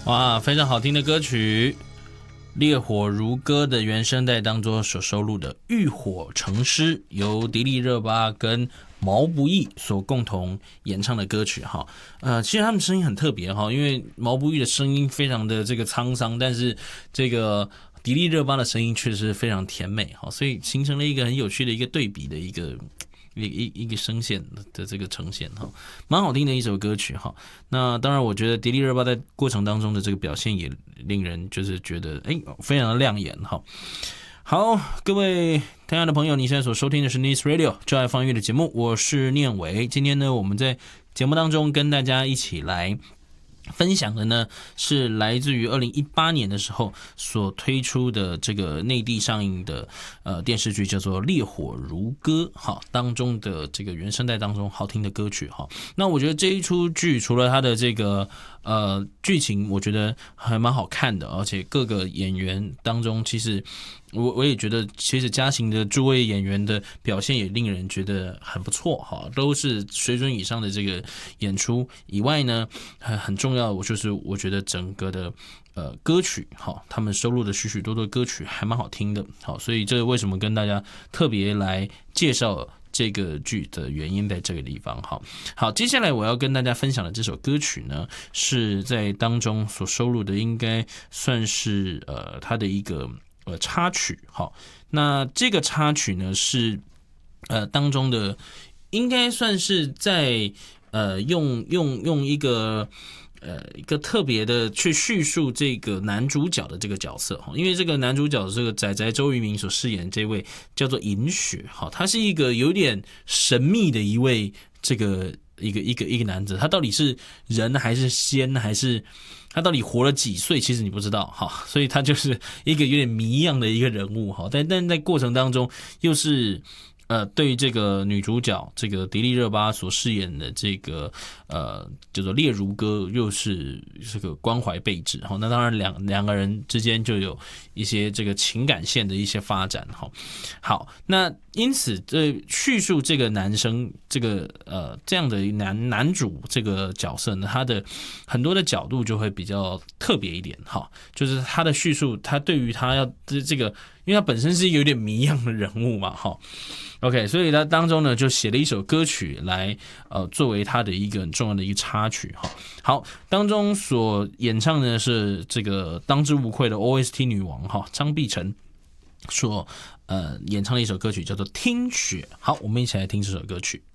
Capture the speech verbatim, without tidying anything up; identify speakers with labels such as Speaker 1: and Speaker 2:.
Speaker 1: 哇，非常好听的歌曲，《烈火如歌》的原声带当中所收录的《浴火成诗》，由迪丽热巴跟毛不易所共同演唱的歌曲哈。呃，其实他们声音很特别哈，因为毛不易的声音非常的这个沧桑，但是这个迪丽热巴的声音确实非常甜美哈，所以形成了一个很有趣的一个对比的一个。一一一个声线的这个呈现哈，蛮好听的一首歌曲哈。那当然，我觉得迪丽热巴在过程当中的这个表现也令人就是觉得哎非常的亮眼哈。好，各位亲爱的朋友，你现在所收听的是 Nice Radio 就爱放音乐的节目，我是念伟。今天呢，我们在节目当中跟大家一起来分享的呢，是来自于二零一八年的时候所推出的这个内地上映的呃电视剧，叫做《烈火如歌》哈，当中的这个原声带当中好听的歌曲哈。那我觉得这一出剧除了它的这个呃剧情，我觉得还蛮好看的，而且各个演员当中，其实我我也觉得，其实嘉行的诸位演员的表现也令人觉得很不错哈，都是水准以上的这个演出以外呢，很很重要，我就是我觉得整个的呃歌曲哈，他们收录的许许多多歌曲还蛮好听的，好，所以这为什么跟大家特别来介绍这个剧的原因在这个地方哈。好，接下来我要跟大家分享的这首歌曲呢，是在当中所收录的，应该算是呃它的一个。呃，插曲，好，那这个插曲呢是呃当中的，应该算是在呃用用用一个呃一个特别的去叙述这个男主角的这个角色哈，因为这个男主角这个仔仔周渝民所饰演的这位叫做尹雪，好，他是一个有点神秘的一位这个一个一个一个男子，他到底是人还是仙还是？他到底活了几岁？其实你不知道哈，所以他就是一个有点谜一样的一个人物哈。但但在过程当中，又是呃，对于这个女主角这个迪丽热巴所饰演的这个呃叫做烈如歌，又是这个关怀备至哈。那当然两两个人之间就有一些这个情感线的一些发展哈。好，那因此这叙述这个男生这个呃这样的男男主这个角色呢，他的很多的角度就会比较特别一点哈，就是他的叙述，他对于他要这个，因为他本身是一个有点谜样的人物嘛哈。OK， 所以他当中呢就写了一首歌曲来呃作为他的一个很重要的一个插曲哈。好，当中所演唱的是这个当之无愧的 O S T 女王哈张碧晨所呃演唱的一首歌曲叫做《听雪》。好，我们一起来听这首歌曲。